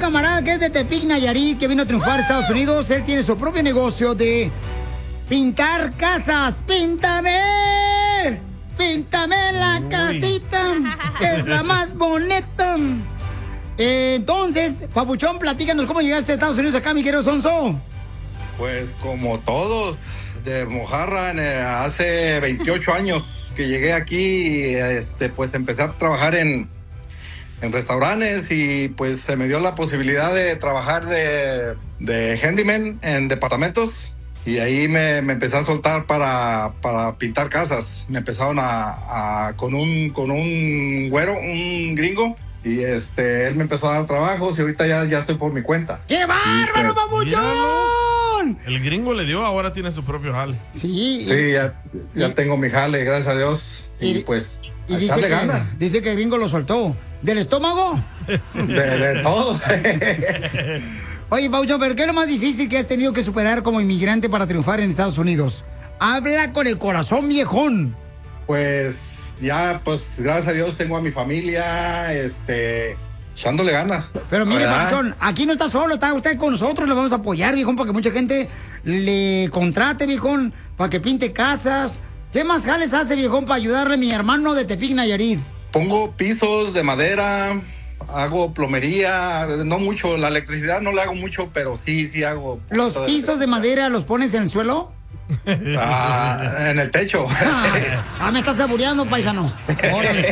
camarada que es de Tepic, Nayarit, que vino a triunfar a Estados Unidos. Él tiene su propio negocio de pintar casas. ¡Píntame! ¡Píntame la casita! Que es la más bonita. Entonces, Papuchón, platícanos cómo llegaste a Estados Unidos acá, mi querido Sonso. Pues como todos, de mojarra, hace 28 años que llegué aquí, pues empecé a trabajar en restaurantes y pues se me dio la posibilidad de trabajar de handyman en departamentos y ahí me empecé a soltar para pintar casas. Me empezaron con un güero, un gringo. Y él me empezó a dar trabajos y ahorita ya estoy por mi cuenta. ¡Qué bárbaro, papuchón! El gringo le dio, ahora tiene su propio jale. Sí. Sí, ya tengo mi jale, gracias a Dios. Y pues, y dice que el gringo lo soltó. ¿Del estómago? De todo. Oye, Papuchón, ¿pero qué es lo más difícil que has tenido que superar como inmigrante para triunfar en Estados Unidos? Habla con el corazón, viejón. Pues... ya, pues, gracias a Dios tengo a mi familia, echándole ganas. Pero mire, Papuchón, aquí no está solo, está usted con nosotros, le vamos a apoyar, viejón, para que mucha gente le contrate, viejón, para que pinte casas. ¿Qué más jales hace, viejón, para ayudarle a mi hermano de Tepic, Nayarit? Pongo pisos de madera, hago plomería, no mucho, la electricidad no la hago mucho, pero sí hago. ¿Los pisos de madera los pones en el suelo? En el techo. Me estás saboreando, paisano. Órale.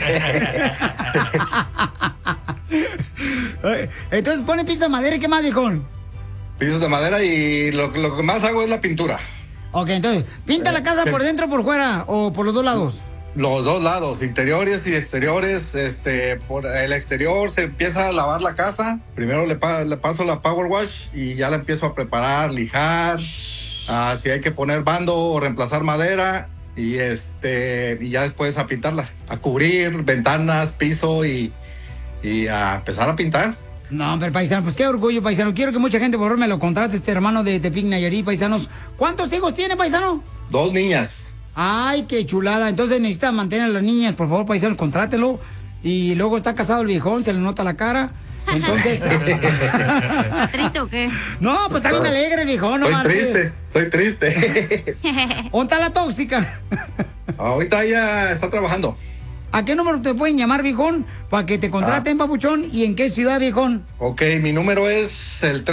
Entonces pone pisos de madera y ¿qué más, viejón? Pisos de madera y lo que más hago es la pintura. Ok, entonces, ¿pinta la casa por dentro o por fuera o por los dos lados? Los dos lados, interiores y exteriores. Por el exterior se empieza a lavar la casa. Primero le paso la Power Wash y ya la empiezo a preparar, lijar. Si hay que poner bando o reemplazar madera y ya después a pintarla, a cubrir ventanas, piso y a empezar a pintar. No, pero paisano, pues qué orgullo, paisano. Quiero que mucha gente por favor me lo contrate, este hermano de Tepic, Nayarit, paisanos. ¿Cuántos hijos tiene, paisano? 2 niñas. Ay, qué chulada. Entonces necesita mantener a las niñas, por favor, paisanos, contrátelo. Y luego está casado el viejón, se le nota la cara. Entonces... ¿Está triste o qué? No, pues está bien alegre el viejón, no marches. Estoy triste. ¿Dónde está la tóxica? Ahorita ella está trabajando. ¿A qué número te pueden llamar, viejón? Para que te contraten, papuchón. ¿Y en qué ciudad, viejón? Ok, mi número es el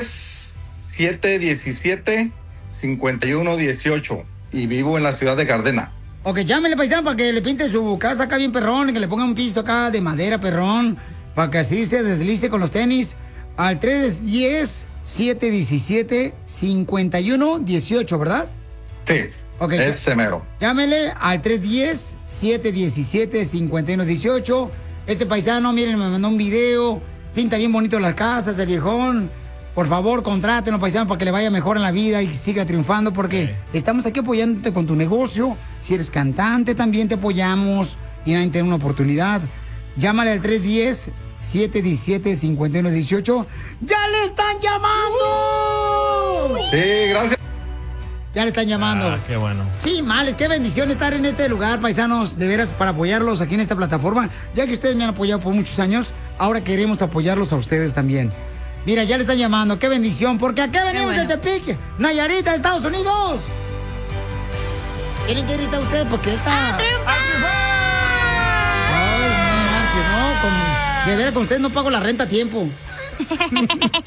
310-717-5118 y vivo en la ciudad de Gardena. Ok, llámele, paisano, para que le pinte su casa acá bien perrón y que le ponga un piso acá de madera perrón, para que así se deslice con los tenis. Al 310-717-5118, ¿verdad? Sí, okay, es semero. Llámele al 310-717-5118. Este paisano, miren, me mandó un video, pinta bien bonito las casas, el viejón. Por favor, contrátenlo, paisano, para que le vaya mejor en la vida y siga triunfando, porque estamos aquí apoyándote con tu negocio. Si eres cantante, también te apoyamos y nadie tiene una oportunidad. Llámale al 310-717-5118. ¡Ya le están llamando! Sí, gracias. Ya le están llamando. Qué bueno. Sí, males, qué bendición estar en este lugar, paisanos, de veras, para apoyarlos aquí en esta plataforma. Ya que ustedes me han apoyado por muchos años, ahora queremos apoyarlos a ustedes también. Mira, ya le están llamando, qué bendición, porque acá venimos de Tepic, Nayarit, Estados Unidos. ¿Quieren que grita usted? Porque está... Ay, no marches, no, de veras con ustedes no pago la renta a tiempo.